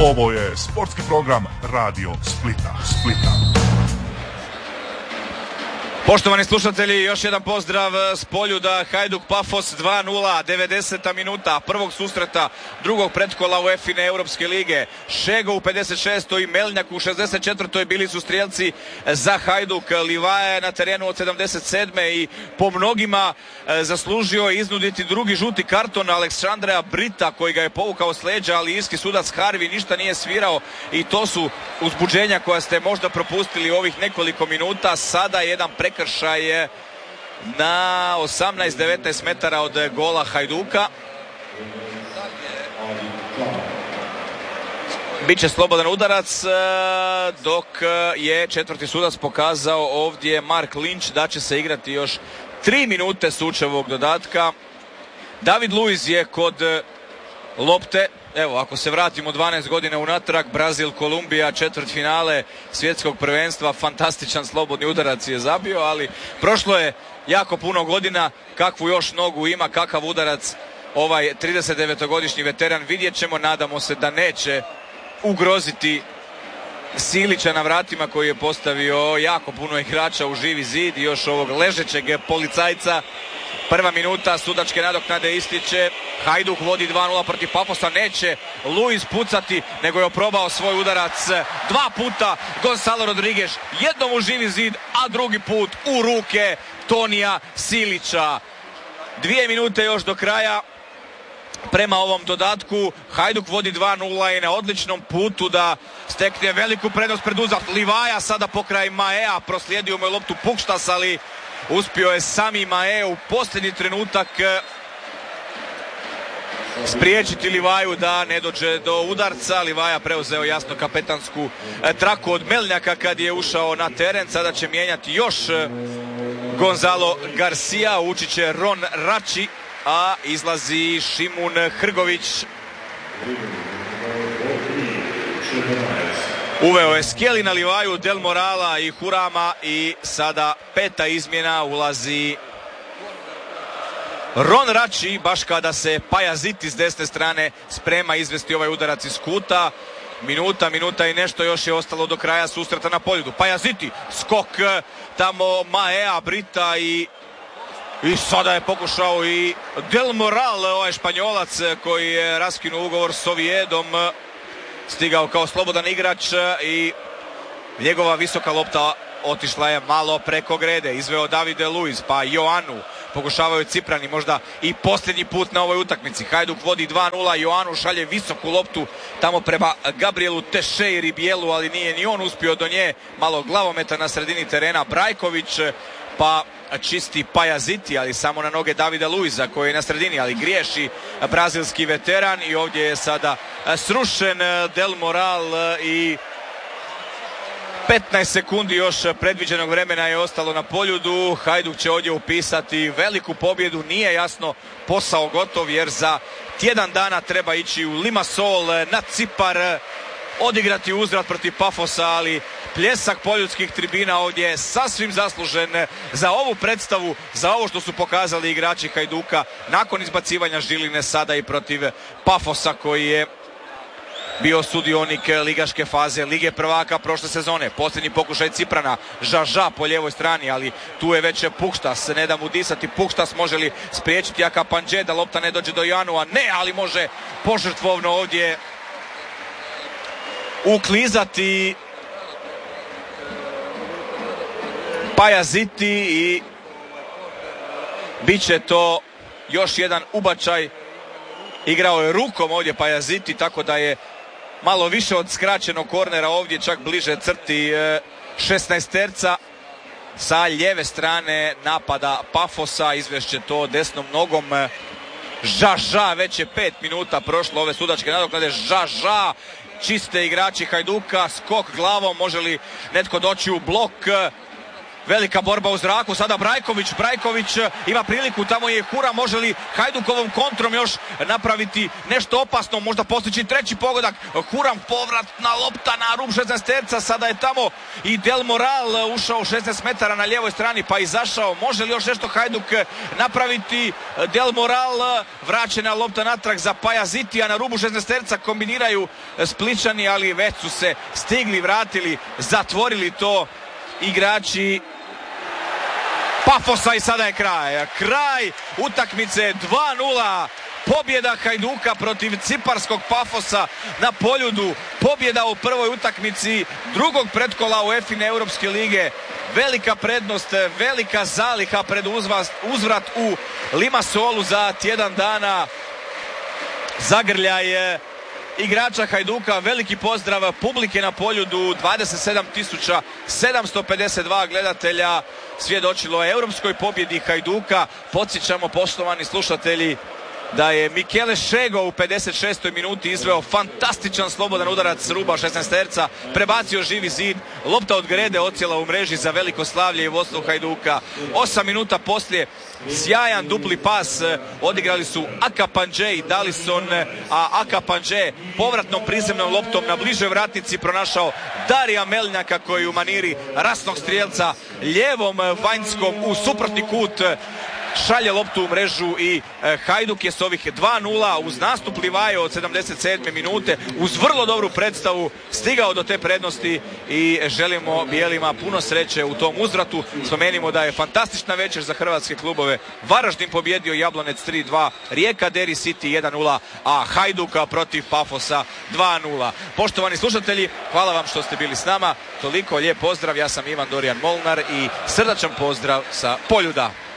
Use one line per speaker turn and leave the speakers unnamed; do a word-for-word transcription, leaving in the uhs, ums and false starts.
Ovo je sportski program Radio Splita. Splita.
Poštovani slušatelji, još jedan pozdrav s Poljuda. Hajduk Pafos dva nula, devedeseta minuta prvog susreta drugog pretkola UEFA Europske lige. Šego u pedeset šestoj i Melnjak u šezdeset četvrtoj bili su strijelci za Hajduk. Livaja je na terenu od sedamdeset sedme i po mnogima zaslužio iznuditi drugi žuti karton Aleksandra Brita koji ga je povukao s leđa, ali irski sudac Harvi ništa nije svirao i to su uzbuđenja koja ste možda propustili ovih nekoliko minuta. Sada jedan prekršaj je na osamnaest devetnaest metara od gola Hajduka. Biće slobodan udarac, dok je četvrti sudac pokazao ovdje Mark Lynch da će se igrati još tri minute sučevog dodatka. David Luiz je kod lopte. Evo, ako se vratimo dvanaest godina unatrag, Brazil, Kolumbija, četvrtfinale svjetskog prvenstva, fantastičan slobodni udarac je zabio, ali prošlo je jako puno godina, kakvu još nogu ima, kakav udarac ovaj tridesetdevetogodišnji veteran, vidjet ćemo, nadamo se da neće ugroziti Silića na vratima koji je postavio jako puno igrača u živi zid i još ovog ležećeg policajca. Prva minuta sudačke nadoknade ističe. Hajduk vodi dva nula protiv Pafosa. Neće Luiz pucati, nego je oprobao svoj udarac dva puta. Gonzalo Rodriguez jednom u živi zid, a drugi put u ruke Tonija Silića. Dvije minute još do kraja. Prema ovom dodatku Hajduk vodi dva nula i na odličnom putu da stekne veliku prednost pred Uzak. Livaja sada pokraj Maea, proslijedio mu je loptu Pukštas, ali uspio je sami Mae u posljednji trenutak spriječiti Livaju da ne dođe do udarca. Livaja preuzeo jasno kapetansku traku od Melnjaka kad je ušao na teren. Sada će mijenjati još Gonzalo Garcia, ući će Ron Rači, a izlazi Šimun Hrgović. Uveo je Skeli na Livaju, Del Morala i Hurama i sada peta izmjena, ulazi Ron Rači, baš kada se Pajaziti s desne strane sprema izvesti ovaj udarac iz kuta. Minuta, minuta i nešto još je ostalo do kraja susreta na Poljudu. Pajaziti, skok tamo Maea, Brita i I sada je pokušao i Del Moral, ovaj Španjolac koji je raskinuo ugovor s Ovijedom, stigao kao slobodan igrač i njegova visoka lopta otišla je malo preko grede. Izveo Davide Luiz, pa Joanu. Pokušavaju Ciprani možda i posljednji put na ovoj utakmici. Hajduk vodi dva nula, Joanu šalje visoku loptu tamo prema Gabrielu Tešeiri Bijelu, ali nije ni on uspio do nje. Malo glavometa na sredini terena Brajković, pa čisti Pajaziti, ali samo na noge Davida Luiza koji je na sredini, ali griješi brazilski veteran i ovdje je sada srušen Del Moral i petnaest sekundi još predviđenog vremena je ostalo na Poljudu. Hajduk će ovdje upisati veliku pobjedu, nije jasno posao gotov jer za tjedan dana treba ići u Limassol na Cipar, odigrati uzvrat protiv Pafosa, ali pljesak poljudskih tribina ovdje je sasvim zaslužen za ovu predstavu, za ovo što su pokazali igrači Hajduka nakon izbacivanja Žiline sada i protiv Pafosa koji je bio sudionik ligaške faze Lige prvaka prošle sezone. Posljednji pokušaj Ciprana, Žaža po lijevoj strani, ali tu je već Pukštas, ne da mu disati. Pukštas može li spriječiti Akapanđe da lopta ne dođe do Janua? Ne, ali može požrtvovno ovdje uklizati Pajaziti i bit će to još jedan ubačaj. Igrao je rukom ovdje Pajaziti, tako da je malo više od skraćenog kornera ovdje, čak bliže crti šesnaesterca. Sa lijeve strane napada Pafosa izvešće to desnom nogom Žaža. Već je pet minuta prošlo ove sudačke nadoknade. Žaža, čiste igrači Hajduka, skok glavom, može li netko doći u blok? Velika borba u zraku, sada Brajković, Brajković ima priliku, tamo je Huram, može li Hajdukovom kontrom još napraviti nešto opasno, možda postići treći pogodak, Huram povratna lopta na rub šesnaesterca, sada je tamo i Del Moral ušao u šesnaest metara na lijevoj strani pa izašao, može li još nešto Hajduk napraviti, Del Moral, vraćena lopta natrag za Pajazitija na rubu šesnaesterca, kombiniraju Spličani, ali već su se stigli, vratili, zatvorili to igrači Pafosa i sada je kraj. Kraj utakmice dva nula. Pobjeda Hajduka protiv ciparskog Pafosa na Poljudu. Pobjeda u prvoj utakmici drugog pretkola UEFA Europske lige. Velika prednost, velika zaliha pred uzvrat u Limassolu za tjedan dana. Zagrljaj igrača Hajduka, veliki pozdrav publike na Poljudu, dvadeset sedam tisuća sedamsto pedeset dva gledatelja svjedočilo je europskoj pobjedi Hajduka. Podsjećamo, poštovani slušatelji, da je Michele Šego u pedeset šestoj minuti izveo fantastičan slobodan udarac ruba šesnaesterca, prebacio živi zid, lopta od grede ocijela u mreži za veliko slavlje i vodstvo Hajduka. Osam minuta poslije sjajan dupli pas odigrali su Aka Pandže i Dalison, a Aka Pandže povratnom prizemnom loptom na bližoj vratnici pronašao Darija Melnjaka koji u maniri rasnog strijelca lijevom vanjskom u suprotni kut šalje loptu u mrežu i e, Hajduk je s ovih dva nula uz nastup Livaje od sedamdeset sedme minute uz vrlo dobru predstavu stigao do te prednosti i želimo bijelima puno sreće u tom uzvratu. Spomenimo da je fantastična večer za hrvatske klubove. Varaždin pobjedio Jablonec tri dva, Rijeka Deri City jedan nula, a Hajduka protiv Pafosa dva nula. Poštovani slušatelji, hvala vam što ste bili s nama. Toliko, lijep pozdrav, ja sam Ivan Dorijan Molnar i srdačan pozdrav sa Poljuda.